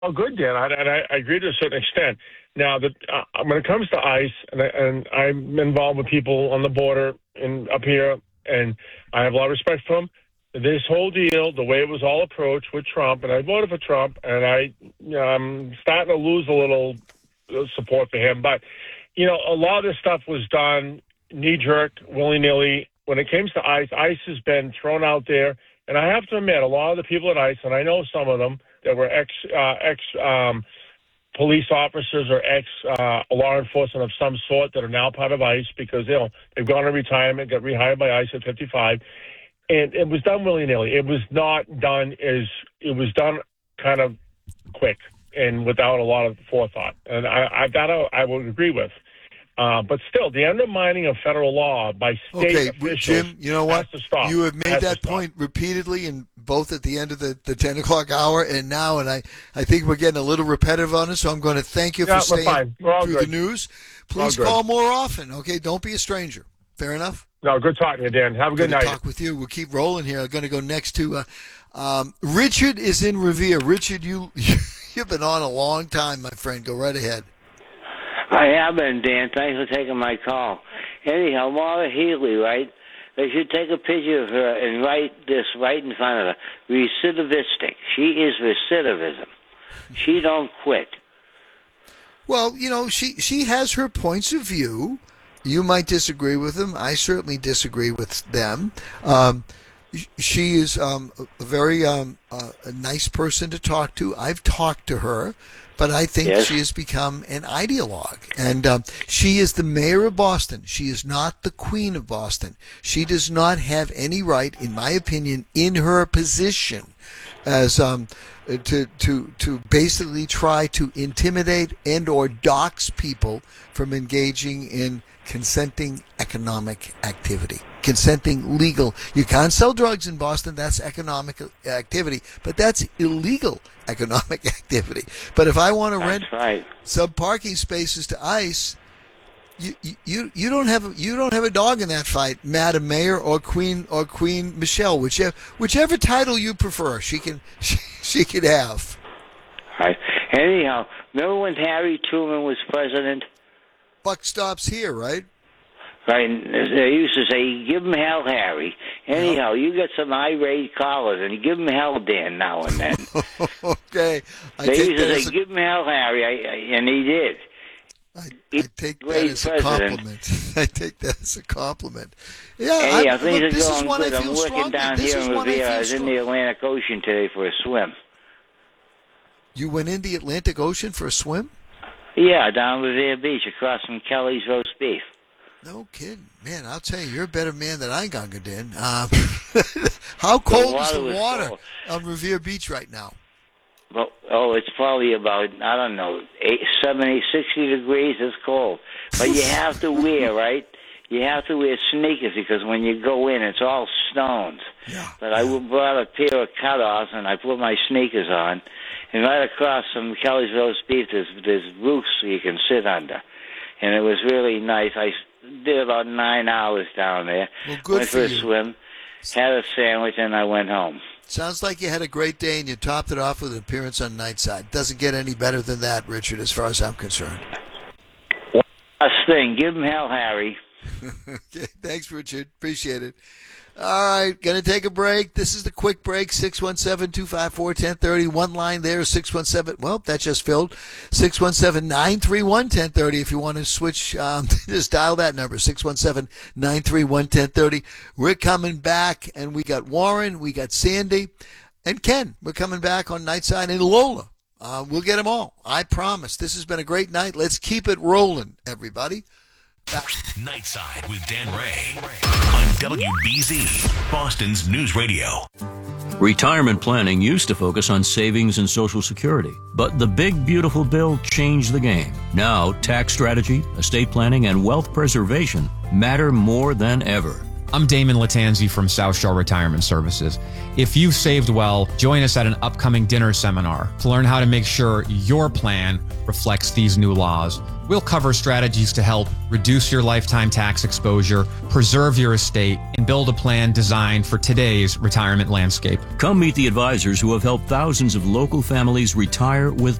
Oh, good, Dan. I agree to a certain extent. Now, when it comes to ICE, and I'm involved with people on the border and up here, and I have a lot of respect for them. This whole deal, the way it was all approached with Trump, and I voted for Trump, and I'm starting to lose a little support for him. But, a lot of this stuff was done knee-jerk, willy-nilly. When it comes to ICE has been thrown out there. And I have to admit, a lot of the people at ICE, and I know some of them, that were ex police officers or ex law enforcement of some sort that are now part of ICE because they've gone to retirement, got rehired by ICE at 55, and it was done willy-nilly. It was not done it was done kind of quick and without a lot of forethought, and I would agree with. But still, the undermining of federal law by state officials, Jim, you know what? has to stop. You have made that point repeatedly, and both at the end of the 10 o'clock hour and now, and I think we're getting a little repetitive on it, so I'm going to thank you for staying through the news. Please call more often, okay? Don't be a stranger. Fair enough? No, good talking to you, Dan. Have a good night. Talk with you. We'll keep rolling here. I'm going to go next to Richard is in Revere. Richard, you've been on a long time, my friend. Go right ahead. I have been, Dan. Thanks for taking my call. Anyhow, Maura Healey, right? They should take a picture of her and write this right in front of her. Recidivistic. She is recidivism. She don't quit. Well, she has her points of view. You might disagree with them. I certainly disagree with them. She is a very a nice person to talk to. I've talked to her. But I think she has become an ideologue. And she is the mayor of Boston. She is not the queen of Boston. She does not have any right, in my opinion, in her position as to basically try to intimidate and or dox people from engaging in consenting economic activity. Consenting legal. You can't sell drugs in Boston. That's economic activity, but that's illegal economic activity. But if I want to rent some parking spaces to ICE, you don't have a dog in that fight, Madam Mayor or Queen Michelle, whichever title you prefer. She can have. Right. Anyhow, remember when Harry Truman was president? Buck stops here, right? Right, they used to say, give him hell, Harry. Anyhow, you get some irate callers, and you give him hell, Dan, now and then. Okay. They used to say, give him hell, Harry, and he did. I take that as a compliment. I take that as a compliment. Yeah, anyhow, things are going good. I'm working down here in Revere. I was in the Atlantic Ocean today for a swim. You went in the Atlantic Ocean for a swim? Yeah, down Revere Beach, across from Kelly's Roast Beef. No kidding. Man, I'll tell you, you're a better man than I got in. How cold is the water on Revere Beach right now? Well, it's probably about, 70, 60 degrees. It's cold. But you have to wear, right? You have to wear sneakers because when you go in, it's all stones. Yeah. But I brought a pair of cutoffs, and I put my sneakers on. And right across from Kelly's Roast Beef, there's roofs you can sit under. And it was really nice. I did about 9 hours down there. Well, good went for a swim, had a sandwich, and I went home. Sounds like you had a great day, and you topped it off with an appearance on Nightside. Doesn't get any better than that, Richard, as far as I'm concerned. Last thing, give him hell, Harry. Okay, thanks, Richard. Appreciate it. All right, going to take a break. This is the quick break, 617-254-1030. One line there, 617. Well, that just filled. 617-931-1030. If you want to switch, just dial that number, 617-931-1030. We're coming back, and we got Warren, we got Sandy, and Ken. We're coming back on Nightside, and Lola. We'll get them all. I promise. This has been a great night. Let's keep it rolling, everybody. Nightside with Dan Ray on WBZ, Boston's News Radio. Retirement planning used to focus on savings and Social Security, but the big beautiful bill changed the game. Now, tax strategy, estate planning, and wealth preservation matter more than ever. I'm Damon Latanzi from South Shore Retirement Services. If you've saved well, join us at an upcoming dinner seminar to learn how to make sure your plan reflects these new laws. We'll cover strategies to help reduce your lifetime tax exposure, preserve your estate, and build a plan designed for today's retirement landscape. Come meet the advisors who have helped thousands of local families retire with